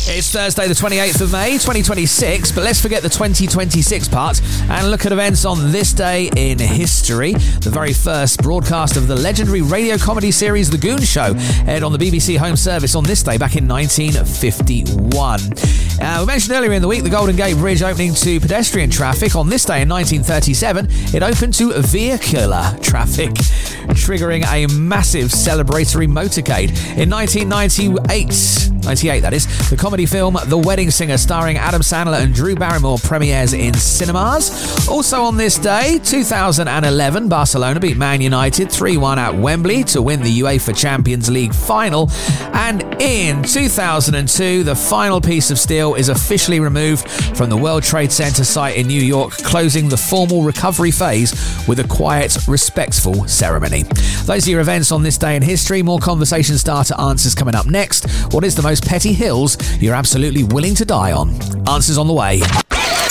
It's Thursday the 28th of May 2026, but let's forget the 2026 part and look at events on this day in history. The very first broadcast of the legendary radio comedy series The Goon Show aired on the BBC Home Service on this day back in 1951. We mentioned earlier in the week the Golden Gate Bridge opening to pedestrian traffic. On this day in 1937, it opened to vehicular traffic, triggering a massive celebratory motorcade. In 1998, that is, the comedy film The Wedding Singer starring Adam Sandler and Drew Barrymore premieres in cinemas. Also on this day, 2011, Barcelona beat Man United 3-1 at Wembley to win the UEFA Champions League final. And in 2002, the final piece of steel is officially removed from the World Trade Center site in New York, closing the formal recovery phase with a quiet, respectful ceremony. Those are your events on this day in history. More conversation starter answers coming up next. What is the most petty hills you're absolutely willing to die on? Answers on the way.